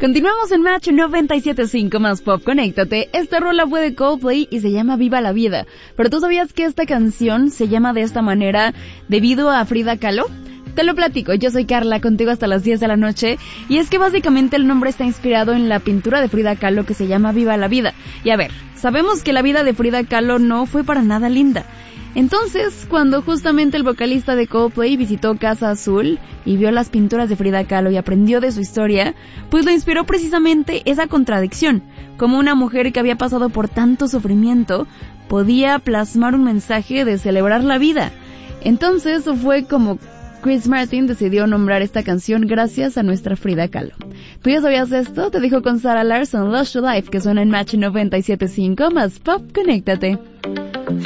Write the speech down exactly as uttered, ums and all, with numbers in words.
Continuamos en Match noventa y siete punto cinco más Pop, conéctate. Esta rola fue de Coldplay y se llama Viva la Vida. Pero ¿tú sabías que esta canción se llama de esta manera debido a Frida Kahlo? Te lo platico, yo soy Carla, contigo hasta las diez de la noche, y es que básicamente el nombre está inspirado en la pintura de Frida Kahlo que se llama Viva la Vida. Y a ver, sabemos que la vida de Frida Kahlo no fue para nada linda. Entonces, cuando justamente el vocalista de Coldplay visitó Casa Azul y vio las pinturas de Frida Kahlo y aprendió de su historia, pues lo inspiró precisamente esa contradicción. Como una mujer que había pasado por tanto sufrimiento, podía plasmar un mensaje de celebrar la vida. Entonces fue como Chris Martin decidió nombrar esta canción gracias a nuestra Frida Kahlo. ¿Tú ya sabías esto? Te dijo con Sarah Larson, Lush to Life, que suena en Match noventa y siete punto cinco más Pop, conéctate.